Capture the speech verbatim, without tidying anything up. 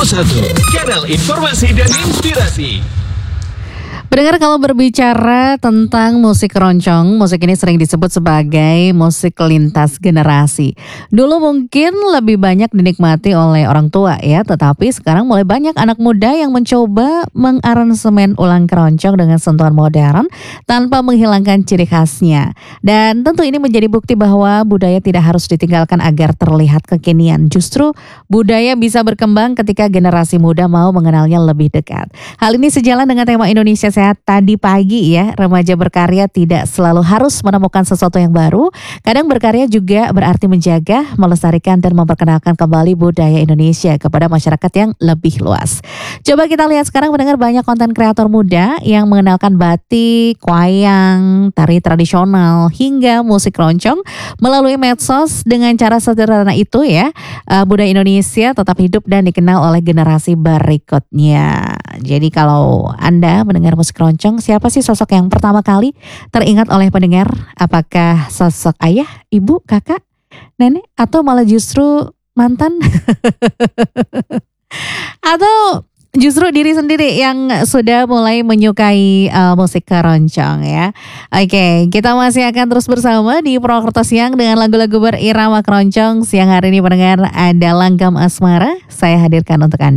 satu, kanal informasi dan inspirasi. Pendengar, kalau berbicara tentang musik keroncong, musik ini sering disebut sebagai musik lintas generasi. Dulu mungkin lebih banyak dinikmati oleh orang tua ya, tetapi sekarang mulai banyak anak muda yang mencoba mengaransemen ulang keroncong dengan sentuhan modern tanpa menghilangkan ciri khasnya. Dan tentu ini menjadi bukti bahwa budaya tidak harus ditinggalkan agar terlihat kekinian. Justru budaya bisa berkembang ketika generasi muda mau mengenalnya lebih dekat. Hal ini sejalan dengan tema Indonesia Sehat tadi pagi ya. Remaja berkarya tidak selalu harus menemukan sesuatu yang baru. Kadang berkarya juga berarti menjaga, melestarikan dan memperkenalkan kembali budaya Indonesia kepada masyarakat yang lebih luas. Coba kita lihat sekarang, mendengar banyak konten kreator muda yang mengenalkan batik, wayang, tari tradisional hingga musik keroncong melalui medsos. Dengan cara sederhana itu ya, budaya Indonesia tetap hidup dan dikenal oleh generasi berikutnya. Jadi kalau Anda mendengar musik keroncong, siapa sih sosok yang pertama kali teringat oleh pendengar? Apakah sosok ayah, ibu, kakak, nenek, atau malah justru mantan? Atau justru diri sendiri yang sudah mulai menyukai uh, musik keroncong ya. Oke, kita masih akan terus bersama di Purwokerto Siang dengan lagu-lagu berirama keroncong. Siang hari ini pendengar ada Langgam Asmara, saya hadirkan untuk Anda.